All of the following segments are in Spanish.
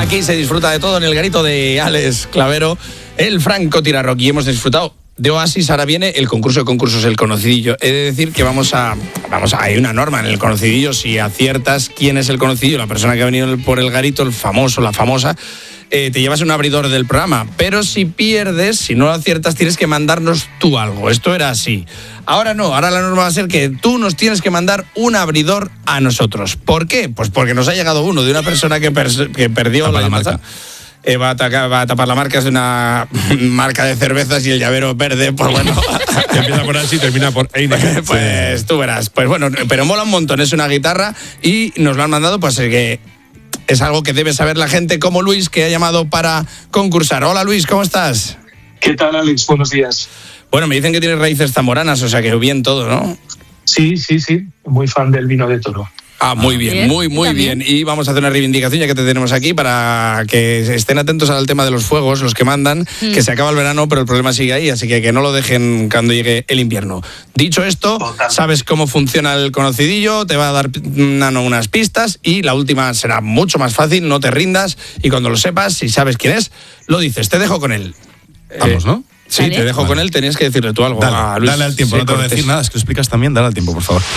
Aquí se disfruta de todo en el garito de Alex Clavero, el francotirador. Y hemos disfrutado de Oasis. Ahora viene el concurso de concursos, el conocidillo. He de decir que hay una norma en el conocidillo. Si aciertas quién es el conocidillo, la persona que ha venido por el garito, el famoso, la famosa, te llevas un abridor del programa. Pero si pierdes, si no lo aciertas, tienes que mandarnos tú algo. Esto era así. Ahora no, ahora la norma va a ser que tú nos tienes que mandar un abridor a nosotros. ¿Por qué? Pues porque nos ha llegado uno de una persona que perdió la marca. Va a tapar la marca, es una marca de cervezas y el llavero verde, pues bueno. Empieza por así y termina por Heineken. Pues tú verás. Pues bueno, pero mola un montón, es una guitarra y nos lo han mandado, pues que es algo que debe saber la gente como Luis, que ha llamado para concursar. Hola Luis, ¿cómo estás? ¿Qué tal, Alex? Buenos días. Bueno, me dicen que tienes raíces zamoranas, o sea que bien todo, ¿no? Sí. Muy fan del vino de toro. Muy bien, muy bien. Y vamos a hacer una reivindicación, ya que te tenemos aquí, para que estén atentos al tema de los fuegos, los que mandan, que se acaba el verano, pero el problema sigue ahí, así que no lo dejen cuando llegue el invierno. Dicho esto, sabes cómo funciona el conocidillo, te va a dar unas pistas y la última será mucho más fácil, no te rindas, y cuando lo sepas, si sabes quién es, lo dices. Te dejo con él. Vamos, ¿no? Sí, te dejo con él, tenías que decirle tú algo a Luis. Dale al tiempo, no te voy a decir nada, es que lo explicas también, dale al tiempo, por favor.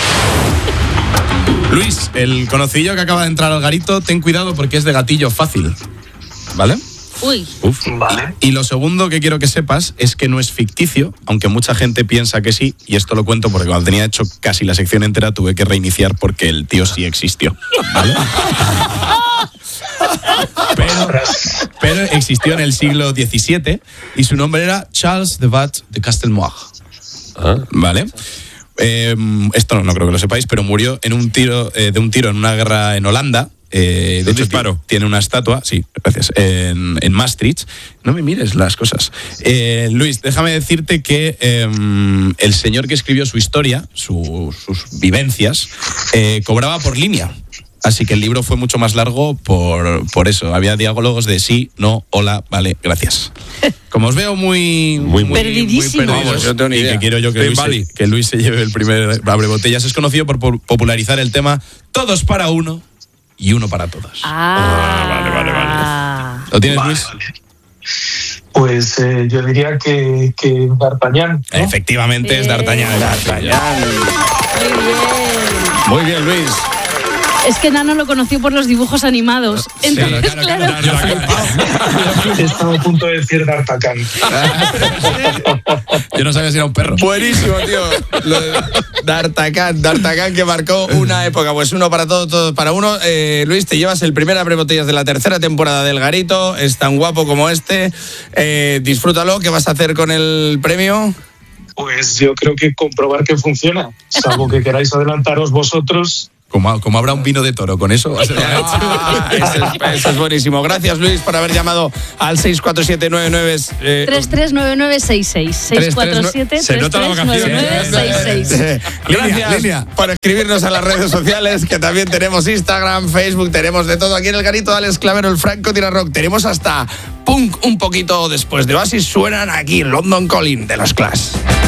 Luis, el conocidillo que acaba de entrar al garito, ten cuidado porque es de gatillo fácil, ¿vale? Uy. Vale. Y lo segundo que quiero que sepas es que no es ficticio, aunque mucha gente piensa que sí, y esto lo cuento porque cuando tenía hecho casi la sección entera tuve que reiniciar porque el tío sí existió, ¿vale? Pero existió en el siglo XVII y su nombre era Charles de Vat de Castelmoir, ¿vale? Esto no creo que lo sepáis, pero murió en de un tiro en una guerra en Holanda. De hecho, tiene una estatua, sí, gracias, en Maastricht. No me mires las cosas. Luis, déjame decirte que el señor que escribió su historia, sus vivencias, cobraba por línea. Así que el libro fue mucho más largo por eso. Había diálogos de sí, no, hola, vale, gracias. Como os veo muy perdidísimo. Vamos, yo tengo ni idea. Y que quiero yo que Luis se lleve el primer abrebotellas. Es conocido por popularizar el tema todos para uno y uno para todos. Vale. ¿Lo tienes, Luis? Vale. Pues yo diría que D'Artagnan, ¿no? Efectivamente, es D'Artagnan. Muy bien, Luis. Es que Nano lo conoció por los dibujos animados. Entonces, claro. Estaba a punto de decir D'Artagnan. Yo no sabía si era un perro. Buenísimo, tío. D'Artagnan que marcó una época. Pues uno para todos para uno. Luis, te llevas el primer abrebotellas de la tercera temporada del Garito. Es tan guapo como este. Disfrútalo. ¿Qué vas a hacer con el premio? Pues yo creo que comprobar que funciona. Salvo que queráis adelantaros vosotros. Como habrá un vino de toro, con eso va a ser eso es buenísimo. Gracias, Luis, por haber llamado al 64799 339966 647-339966. Gracias por escribirnos a las redes sociales, que también tenemos Instagram, Facebook, tenemos de todo aquí en el Garito de Alex Clavero, el francotirador. Tenemos hasta punk un poquito después de Oasis. Suenan aquí London Calling de los Clash.